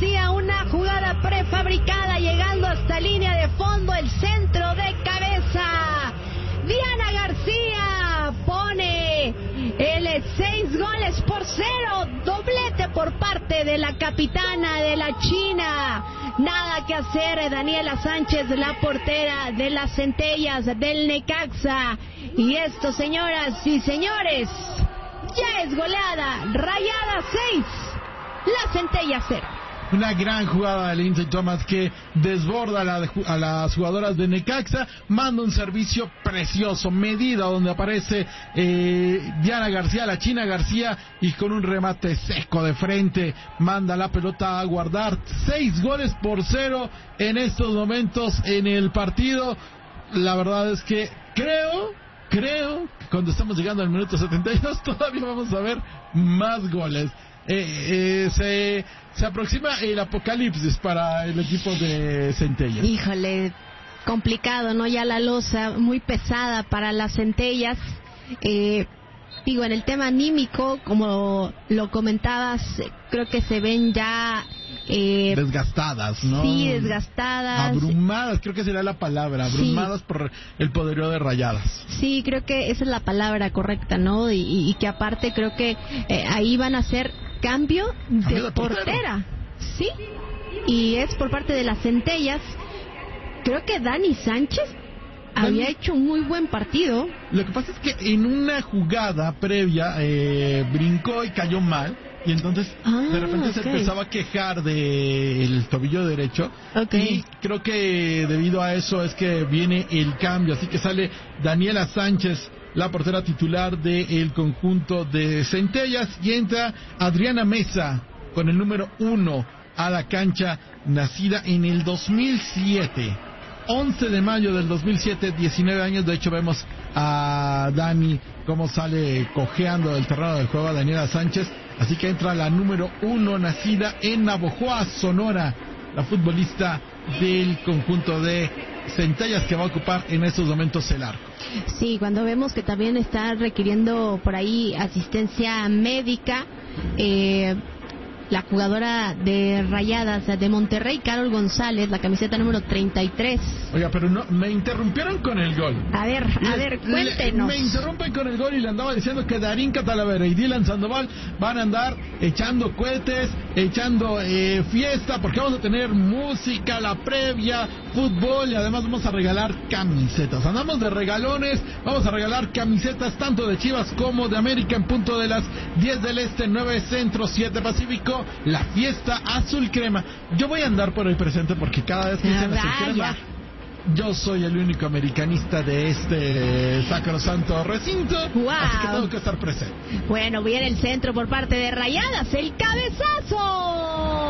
García, una jugada prefabricada, llegando hasta línea de fondo, el centro de cabeza. Diana García pone el 6-0, doblete por parte de la capitana de la China. Nada que hacer, Daniela Sánchez, la portera de las Centellas del Necaxa. Y esto, señoras y señores, ya es goleada. Rayadas 6, la Centella 0. Una gran jugada de Lindsay Thomas que desborda a las jugadoras de Necaxa, manda un servicio precioso, medida, donde aparece Diana García, la China García, y con un remate seco de frente, manda la pelota a guardar. 6-0 en estos momentos en el partido. La verdad es que creo que cuando estamos llegando al minuto 72 todavía vamos a ver más goles. Se aproxima el apocalipsis para el equipo de Centellas. Híjole, complicado, ¿no? Ya la losa muy pesada para las Centellas. Digo, en el tema anímico, como lo comentabas, creo que se ven ya desgastadas, ¿no? Sí, desgastadas. Abrumadas, creo que sería la palabra, abrumadas sí, por el poderío de Rayadas. Sí, creo que esa es la palabra correcta, ¿no? Y que aparte creo que ahí van a hacer cambio de portera. Sí, y es por parte de las Centellas. Creo que Dani Sánchez había hecho un muy buen partido. Lo que pasa es que en una jugada previa brincó y cayó mal. Y entonces de repente se empezaba a quejar del tobillo derecho. Y creo que debido a eso es que viene el cambio. Así que sale Daniela Sánchez, la portera titular del conjunto de Centellas, y entra Adriana Mesa con el número 1 a la cancha, nacida en el 2007. 11 de mayo del 2007, 19 años. De hecho vemos a Dani cómo sale cojeando del terreno del juego a Daniela Sánchez. Así que entra la número 1, nacida en Navojoa, Sonora, la futbolista del conjunto de Centellas, que va a ocupar en estos momentos el arco. Sí, cuando vemos que también está requiriendo por ahí asistencia médica, la jugadora de Rayadas de Monterrey, Carol González, la camiseta número 33. Oiga, pero no, me interrumpieron con el gol. A ver, cuéntenos. Me interrumpen con el gol y le andaba diciendo que Darinka Talavera y Dylan Sandoval van a andar echando cohetes, echando fiesta, porque vamos a tener música, la previa, fútbol, y además vamos a regalar camisetas. Andamos de regalones, vamos a regalar camisetas tanto de Chivas como de América en punto de las 10 del Este, 9 Centro, 7 Pacífico. La fiesta azul crema. Yo voy a andar por el presente porque cada vez que dicen azul crema, yo soy el único americanista de este sacrosanto recinto. Wow. Así que tengo que estar presente. Bueno, viene el centro por parte de Rayadas, el cabezazo.